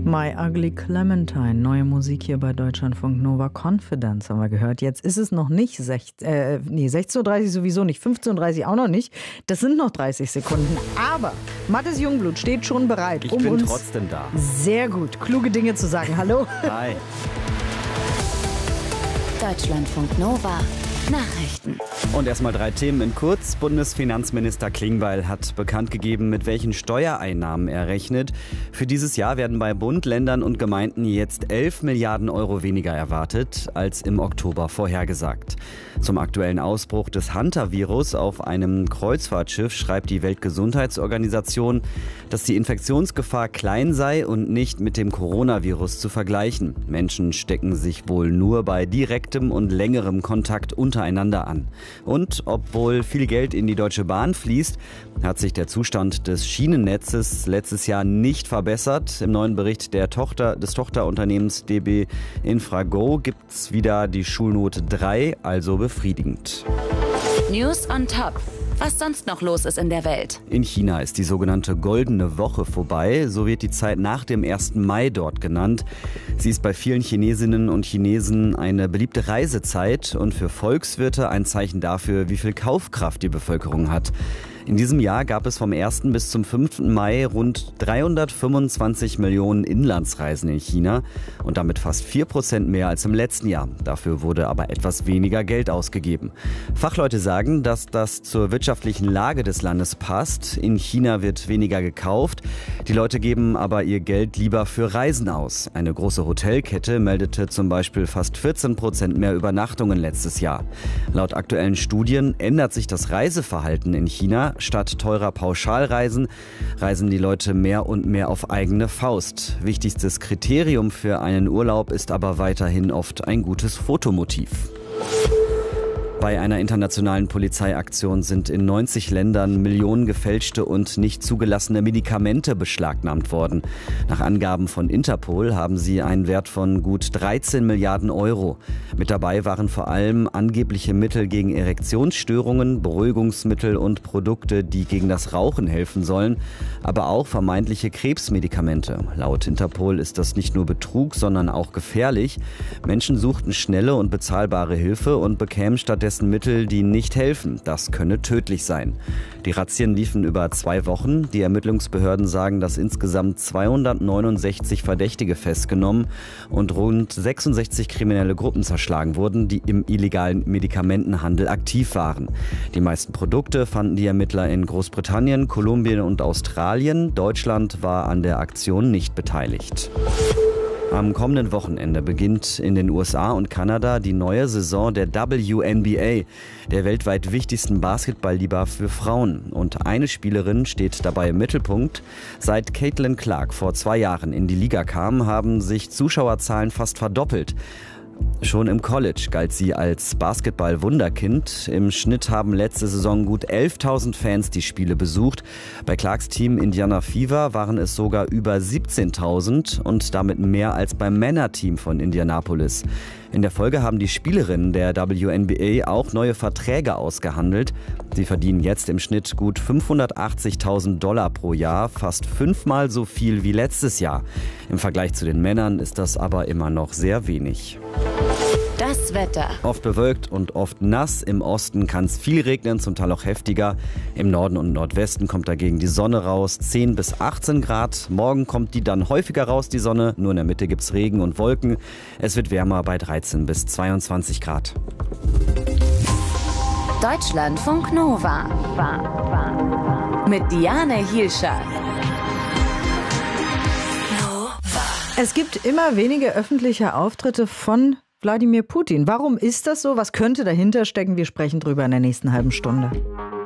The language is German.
My Ugly Clementine, neue Musik hier bei Deutschlandfunk Nova. Confidence haben wir gehört. Jetzt ist es noch nicht 16:30 Uhr sowieso nicht, 15:30 Uhr auch noch nicht. Das sind noch 30 Sekunden. Aber Mathis Jungblut steht schon bereit, Ich um bin uns trotzdem da. sehr gut kluge Dinge zu sagen. Hallo. Hi. Deutschlandfunk Nova. Nachrichten. Und erstmal 3 Themen in kurz. Bundesfinanzminister Klingbeil hat bekannt gegeben, mit welchen Steuereinnahmen er rechnet. Für dieses Jahr werden bei Bund, Ländern und Gemeinden jetzt 11 Milliarden Euro weniger erwartet als im Oktober vorhergesagt. Zum aktuellen Ausbruch des Hantavirus auf einem Kreuzfahrtschiff schreibt die Weltgesundheitsorganisation, dass die Infektionsgefahr klein sei und nicht mit dem Coronavirus zu vergleichen. Menschen stecken sich wohl nur bei direktem und längerem Kontakt untereinander an. Und obwohl viel Geld in die Deutsche Bahn fließt, hat sich der Zustand des Schienennetzes letztes Jahr nicht verbessert. Im neuen Bericht des Tochterunternehmens DB Infrago gibt es wieder die Schulnote 3, also befriedigend. News on top. Was sonst noch los ist in der Welt. In China ist die sogenannte Goldene Woche vorbei. So wird die Zeit nach dem 1. Mai dort genannt. Sie ist bei vielen Chinesinnen und Chinesen eine beliebte Reisezeit und für Volkswirte ein Zeichen dafür, wie viel Kaufkraft die Bevölkerung hat. In diesem Jahr gab es vom 1. bis zum 5. Mai rund 325 Millionen Inlandsreisen in China und damit fast 4% mehr als im letzten Jahr. Dafür wurde aber etwas weniger Geld ausgegeben. Fachleute sagen, dass das zur wirtschaftlichen Lage des Landes passt. In China wird weniger gekauft. Die Leute geben aber ihr Geld lieber für Reisen aus. Eine große Hotelkette meldete zum Beispiel fast 14% mehr Übernachtungen letztes Jahr. Laut aktuellen Studien ändert sich das Reiseverhalten in China. Statt teurer Pauschalreisen reisen die Leute mehr und mehr auf eigene Faust. Wichtigstes Kriterium für einen Urlaub ist aber weiterhin oft ein gutes Fotomotiv. Bei einer internationalen Polizeiaktion sind in 90 Ländern Millionen gefälschte und nicht zugelassene Medikamente beschlagnahmt worden. Nach Angaben von Interpol haben sie einen Wert von gut 13 Milliarden Euro. Mit dabei waren vor allem angebliche Mittel gegen Erektionsstörungen, Beruhigungsmittel und Produkte, die gegen das Rauchen helfen sollen, aber auch vermeintliche Krebsmedikamente. Laut Interpol ist das nicht nur Betrug, sondern auch gefährlich. Menschen suchten schnelle und bezahlbare Hilfe und bekämen stattdessen Mittel, die nicht helfen. Das könne tödlich sein. Die Razzien liefen über 2 Wochen. Die Ermittlungsbehörden sagen, dass insgesamt 269 Verdächtige festgenommen und rund 66 kriminelle Gruppen zerschlagen wurden, die im illegalen Medikamentenhandel aktiv waren. Die meisten Produkte fanden die Ermittler in Großbritannien, Kolumbien und Australien. Deutschland war an der Aktion nicht beteiligt. Am kommenden Wochenende beginnt in den USA und Kanada die neue Saison der WNBA, der weltweit wichtigsten Basketballliga für Frauen. Und eine Spielerin steht dabei im Mittelpunkt. Seit Caitlin Clark vor 2 Jahren in die Liga kam, haben sich Zuschauerzahlen fast verdoppelt. Schon im College galt sie als Basketball-Wunderkind. Im Schnitt haben letzte Saison gut 11.000 Fans die Spiele besucht. Bei Clarks Team Indiana Fever waren es sogar über 17.000 und damit mehr als beim Männerteam von Indianapolis. In der Folge haben die Spielerinnen der WNBA auch neue Verträge ausgehandelt. Sie verdienen jetzt im Schnitt gut $580.000 pro Jahr, fast 5-mal so viel wie letztes Jahr. Im Vergleich zu den Männern ist das aber immer noch sehr wenig. Das Wetter. Oft bewölkt und oft nass. Im Osten kann es viel regnen, zum Teil auch heftiger. Im Norden und Nordwesten kommt dagegen die Sonne raus, 10 bis 18 Grad. Morgen kommt die dann häufiger raus, die Sonne. Nur in der Mitte gibt es Regen und Wolken. Es wird wärmer bei 13 bis 22 Grad. Deutschlandfunk Nova. Mit Diane Hielscher. Es gibt immer weniger öffentliche Auftritte von Wladimir Putin. Warum ist das so? Was könnte dahinter stecken? Wir sprechen drüber in der nächsten halben Stunde.